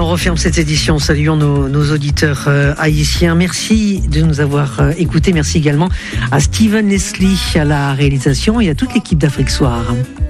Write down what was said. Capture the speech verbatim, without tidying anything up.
referme cette édition. Saluons nos, nos auditeurs euh, haïtiens. Merci de nous avoir euh, écoutés. Merci également à Steven Leslie à la réalisation et à toute l'équipe d'Afrique Soir.